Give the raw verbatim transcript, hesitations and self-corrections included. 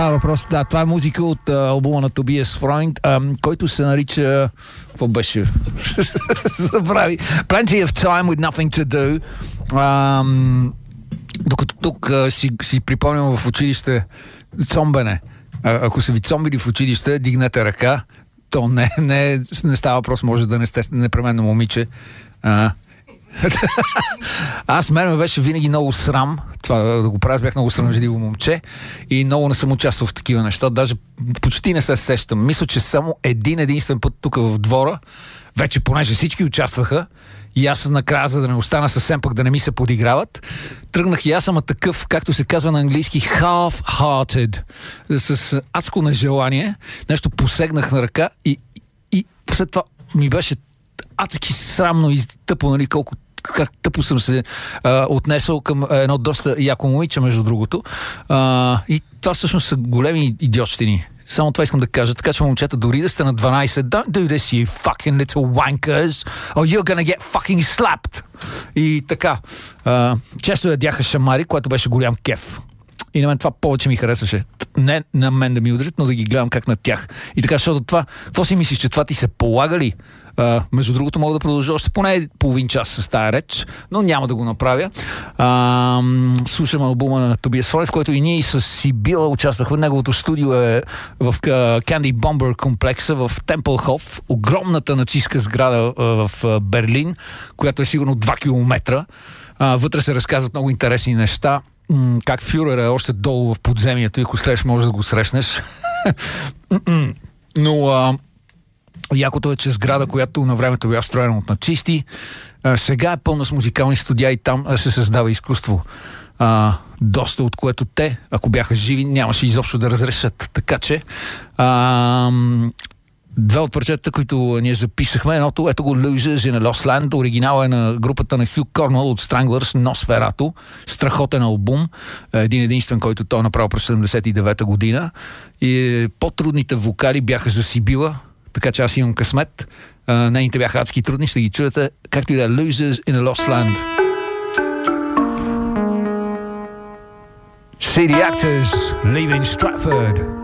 Въпрос, да, това е музика от а, албума на Тобиас Фройнд, а, който се нарича... Какво беше? Забрави. Plenty of time with nothing to do. А, докато тук а, си, си припомням в училище цомбене. А, ако са ви цомбили в училище, дигнете ръка. То не, не, не става въпрос, може да не сте непременно момиче. А, Аз мен ме беше винаги много срам това да го правя, бях много срамежливо момче и много не съм участвал в такива неща, даже почти не се сещам. Мисля, че само един единствен път тук в двора, вече понеже всички участваха и аз накрая, за да не остана съвсем пък да не ми се подиграват, тръгнах и аз съм такъв, както се казва на английски, half-hearted, с адско нежелание, нещо посегнах на ръка и, и след това ми беше адски срамно и тъпо, нали, колко как тъпо съм се а, отнесъл към едно доста яко момиче, между другото. А, и това всъщност са големи идиотщини. Само това искам да кажа. Така че, момчета, дори да сте на дванайсет, don't do this, you fucking little wankers, or you're gonna get fucking slapped. И така. А, често ядяха шамари, което беше голям кеф. И на мен това повече ми харесваше. Не на мен да ми удрят, но да ги гледам как на тях. И така, защото това, какво си мислиш, че това ти се полага ли? Uh, между другото, мога да продължа още поне половин час с тая реч, но няма да го направя. Uh, слушам албума на Тобиас Фройнд, който и ние и с Сибила участвахме. Неговото студио е в uh, Candy Bomber комплекса в Темплхоф, огромната нацистка сграда uh, в uh, Берлин, която е сигурно два километра. Uh, вътре се разказват много интересни неща. Mm, как фюрер е още долу в подземието и ако срещаш, може да го срещнеш. Но... Uh, Якото е, че сграда, която на времето била строена от нацисти, а, сега е пълна с музикални студия и там а, се създава изкуство. А, доста от което те, ако бяха живи, нямаше изобщо да разрешат. Така че а, две от парчетата, които ние записахме, едното, ето го Losers in a Lost Land, оригинал е на групата на Хю Корнуол от Stranglers, Носферато, страхотен албум, един единствен, който той е направил през седемдесет и девета година. И по-трудните вокали бяха за Сибила, така че аз имам късмет. Uh, нейните бяха адски трудни, ще ги чуете, както и да е Losers in a Lost Land. City Actors, Leaving Stratford.